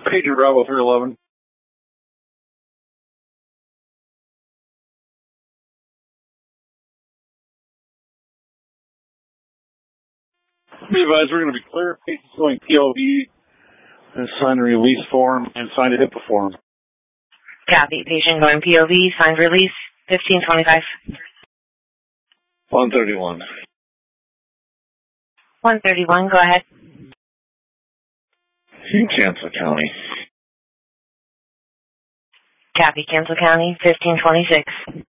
Pager Bravo 311. Be advised, we're going to be clear. Patient's going POV, and sign a release form, and sign a HIPAA form. Copy. Patient going POV, signed release, 1525. 131. 131, go ahead. Kansas County. Copy. Kansas County, 1526.